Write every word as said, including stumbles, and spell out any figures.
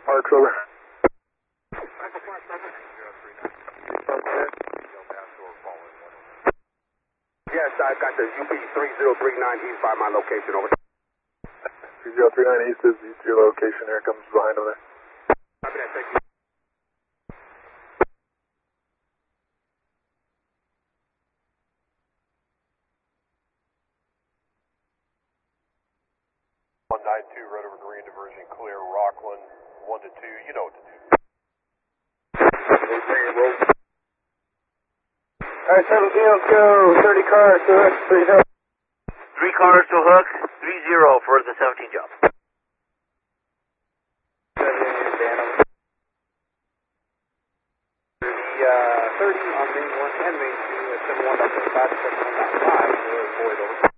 Marks, over. Yes, I got the U P three zero three nine east by my location, over. three zero three nine east is your location, here comes behind him there. Copy that, thank you. one nine two, right over Green diversion, clear, Rockland, one to two, you know what to do. Alright, seventeen, let's go. thirty cars to hook, three zero. Three cars to hook, three zero for the seventeen job. The uh, thirty on main one and main two at seven one point five, seven one point five, we're forward over.